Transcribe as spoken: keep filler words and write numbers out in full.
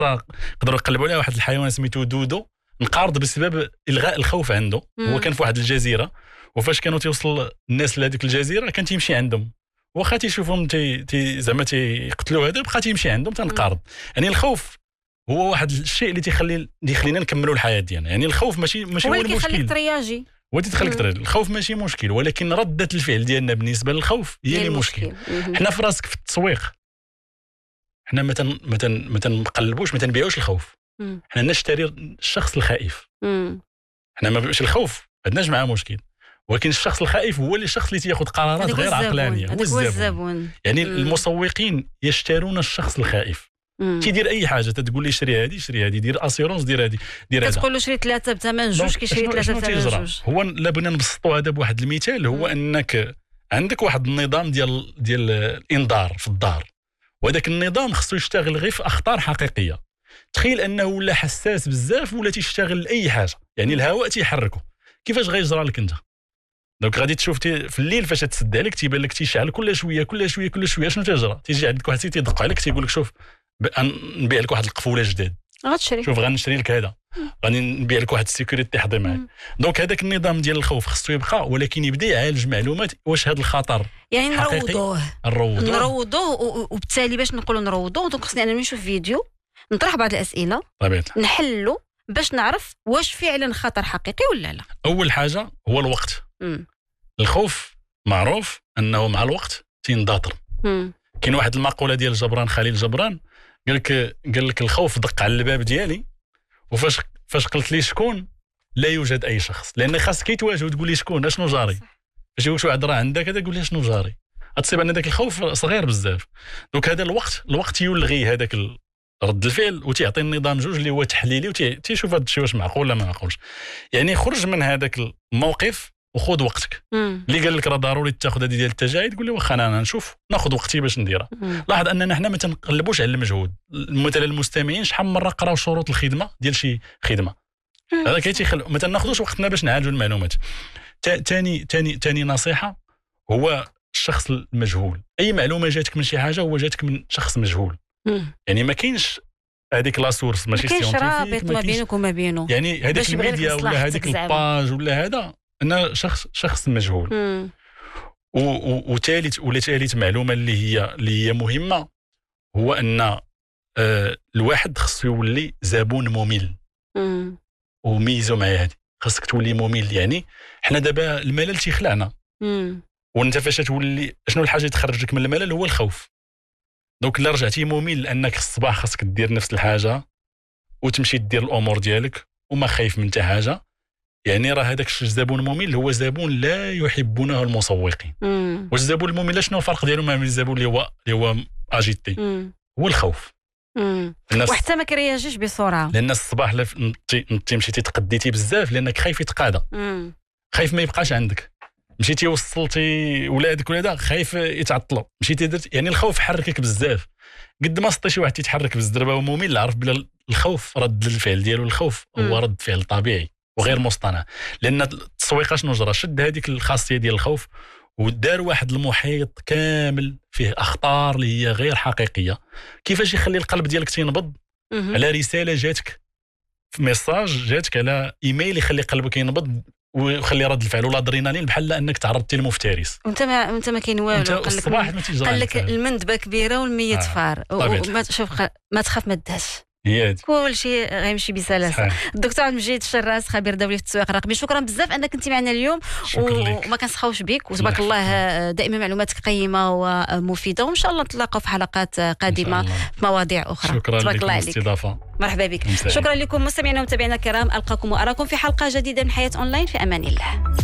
يقدروا يقلبوا عليها واحد الحيوان سميتو دودو انقرض بسبب الغاء الخوف عنده. هو كان في واحد الجزيره، وفاش كانوا تيوصل الناس لهذيك الجزيره كان تيمشي عندهم، واخا تيشوفهم تي, تي زعما تيقتلوا هذا بقى تيمشي عندهم تنقرض. يعني الخوف هو واحد الشيء اللي تيخلي اللي يخلينا نكملوا الحياه ديالنا. يعني الخوف ماشي ماشي هو المشكل، هو اللي المشكل، ترياجي هو اللي تخليك ترياجي. الخوف ماشي مشكل، ولكن رده الفعل ديالنا بالنسبه للخوف هي اللي مشكل. حنا في راسك في التسويق حنا ما ما ما تنقلبوش ما تنبيعوش الخوف، حنا نشتري الشخص الخائف. حنا ما بيبقاش الخوف ما عندناش معاه مشكل، ولكن الشخص الخائف هو اللي الشخص اللي تياخذ قرارات غير عقلانيه، هو الزبون. يعني مم. المسوقين يشترون الشخص الخائف. تيدير اي حاجه تتقول لي شري هذه شري هذه، دير اسيرونس دير هذه دير هذا، كتقول له شري ثلاثه بثمن جوج كيشري ثلاثه بثمن جوج. هو لا بغينا نبسطوا هذا بواحد المثال، هو مم. انك عندك واحد النظام ديال ديال الانذار في الدار، وهذاك النظام خصو يشتغل غير في اخطار حقيقيه. تخيل انه ولا حساس بزاف ولا تيشتغل لاي حاجه، يعني الهواء تيحركه، كيفاش غيجرى لك انت؟ دونك غادي تشوف في الليل فاش تسد عليك تيبان لك تيشعل كل شويه كل شويه كل شويه، شنو تيجرى؟ تيجي عندك واحد تيدق عليك تيقول لك شوف نبيع لك واحد القفوله جداد، غتشري شوف غنشري لك هذا، غادي نبيع لك واحد السيكوريتي تحضي معاك. دونك هذاك النظام ديال الخوف خصو يبقى، ولكن يبدا يعالج معلومات واش هذا الخطر يعني نروضوه نروضوه نروضوه وبالتالي باش نقولوا نروضوه دونك خصني انا نشوف فيديو نطرح بعض الاسئله طبيعي نحلوا باش نعرف واش فعلا خطر حقيقي ولا لا. اول حاجه هو الوقت. مم. الخوف معروف انه مع الوقت تينضاطر. كاين واحد المقوله ديال جبران خليل جبران قال لك قال لك الخوف دق على الباب ديالي، وفاش فاش قلت لي شكون لا يوجد اي شخص، لان خاصك يتواجه وتقول لي شكون شنو جاري. فاش يقول شي واحد راه عندك هذا قول لي شنو جاري، غتصيب ان هذاك الخوف صغير بزاف. دونك هذا الوقت الوقت يلغي هذاك رد الفعل وتعطي النظام جوج اللي هو تحليلي وتيشوف هذا الشيء واش معقول ولا ما معقولش. يعني خرج من هذاك الموقف وخذ وقتك. مم. اللي قال لك راه ضروري تاخذ هذه ديال التجاعيد تقول لي واخا انا نشوف ناخذ وقتي باش نديرها. لاحظ اننا حنا ما تنقلبوش على المجهود. مثلا المستمعين شحال من مره قراو شروط الخدمه ديال شي خدمه، هذا كيتيخل ما تناخذوش وقتنا باش نعالجوا المعلومات. ثاني ثاني ثاني نصيحه هو الشخص المجهول. اي معلومه جاتك من شي حاجه هو جاتك من شخص مجهول. مم. يعني ما كاينش هذيك لا سورس ماشي سيونتيفيك، ما كاينش رابط ما بينك وما بينه، يعني هذيك الميديا ولا هذيك الباج ولا هذا أنا شخص شخص مجهول. وثالث ولا ثالث معلومه اللي هي اللي هي مهمه هو ان آه الواحد خصو يولي زبون ممل. مم. وميزو مع هذه خاصك تولي ممل. يعني حنا دابا الملل تيخلعنا، وانت فاش تولي شنو الحاجه اللي تخرجك من الملل هو الخوف. دونك الا رجعتي ممل لانك الصباح خاصك دير نفس الحاجه وتمشي دير الامور ديالك وما خايف من حتى حاجه، يعني راه هذاك الزبون الممل هو زبون لا يحبونه المسوقين. والزبون الممل شنو الفرق ديالو مع الزبون اللي هو اللي هو اجيتي؟ هو الخوف. وحتى ما كرياجيش بسرعه، لان الصباح انت مشيتي تقديتي بزاف لانك خايف يتقادى، خايف ما يبقاش عندك، مشيتي وصلتي ولادك ولا هذا خايف يتعطلوا، مشيتي درت يعني الخوف حركك بزاف. قد ما سطي شي واحد يتحرك بالزربه وممل عرف بلا الخوف رد الفعل ديالو. الخوف هو رد فعل طبيعي وغير مصطنع، لان التسويق شنو جرى شد هذيك الخاصيه ديال الخوف ودار واحد المحيط كامل فيه اخطار اللي هي غير حقيقيه. كيفاش يخلي القلب ديالك تينبض على رساله جاتك في ميساج جاتك على ايميل يخلي قلبك ينبض ويخلي رد الفعل والادرينالين بحال انك تعرضتي للمفترس وانت ما انت ما كاين والو. قال لك قال لك المندبه كبيره والميت آه. فار وما شوف ما تخاف ما دهش كل شيء غيمشي بسلاسه. الدكتور عبد المجيد الشراس خبير دولي في التسويق الرقمي، شكرا بزاف انك كنتي معنا اليوم وما كنسخاوش بك، وتبارك الله دائما معلوماتك قيمه ومفيده، وان شاء الله نتلاقاو في حلقات قادمه في مواضيع اخرى. شكرا لكم الاستضافه، مرحبا بك. شكرا لكم مستمعينا ومتابعينا الكرام، القاكم واراكم في حلقه جديده من حياه اونلاين، في امان الله.